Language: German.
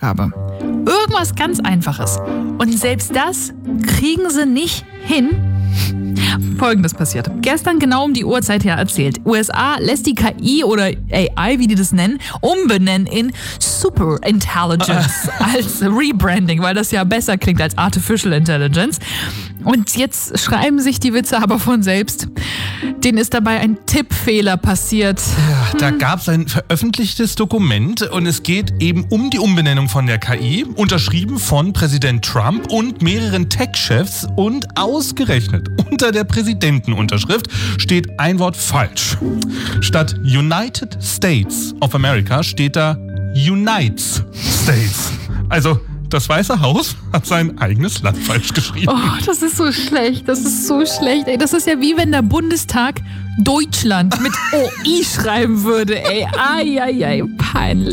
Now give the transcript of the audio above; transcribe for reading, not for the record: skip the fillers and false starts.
Buchstabe. Irgendwas ganz Einfaches. Und selbst das kriegen sie nicht hin. Folgendes passiert. Gestern genau um die Uhrzeit her erzählt. USA lässt die KI oder AI, wie die das nennen, umbenennen in Super Intelligence als Rebranding, weil das ja besser klingt als Artificial Intelligence. Und jetzt schreiben sich die Witze aber von selbst. Denen ist dabei ein Tippfehler passiert. Ja, da gab es ein veröffentlichtes Dokument und es geht eben um die Umbenennung von der KI, unterschrieben von Präsident Trump und mehreren Tech-Chefs und ausgerechnet unter der Präsidentenunterschrift steht ein Wort falsch. Statt United States of America steht da Unites States. Also das Weiße Haus hat sein eigenes Land falsch geschrieben. Oh, das ist so schlecht. Das ist so schlecht. Ey, das ist ja wie wenn der Bundestag Deutschland mit OI schreiben würde. Ey, ai, peinlich.